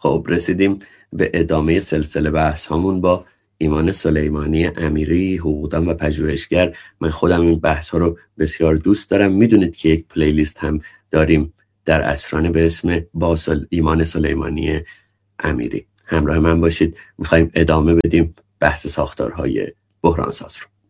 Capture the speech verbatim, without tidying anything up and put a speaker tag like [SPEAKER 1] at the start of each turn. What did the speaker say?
[SPEAKER 1] خب رسیدیم به ادامه سلسله بحث هامون با ایمان سلیمانی امیری، حقوقدان و پژوهشگر. من خودم این بحث ها رو بسیار دوست دارم. میدونید که یک پلیلیست هم داریم در اسرانه به اسم با سل... ایمان سلیمانی امیری. همراه من باشید، میخوایم ادامه بدیم بحث ساختارهای بحرانساز رو.